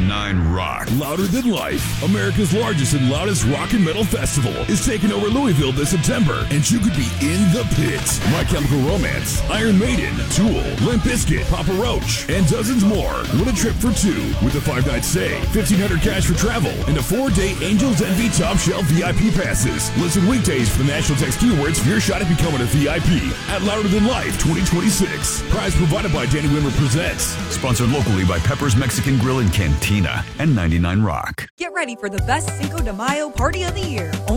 99 Rock. Louder Than Life, America's largest and loudest rock and metal festival, is taking over Louisville this September, and you could be in the pits. My Chemical Romance, Iron Maiden, Tool, Limp Bizkit, Papa Roach, and dozens more. Win a trip for two with a 5-night stay, $1,500 cash for travel, and a 4-day Angels Envy Top Shelf VIP passes. Listen weekdays for the national text keywords for your shot at becoming a VIP at Louder Than Life 2026. Prize provided by Danny Wimmer Presents. Sponsored locally by Pepper's Mexican Grill and Cantina and 99 Rock. Get ready for the best Cinco de Mayo party of the year.